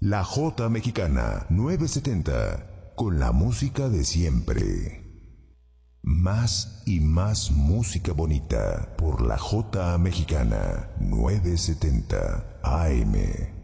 La Jota Mexicana 970, con la música de siempre. Más y más música bonita por la Jota Mexicana 970 AM.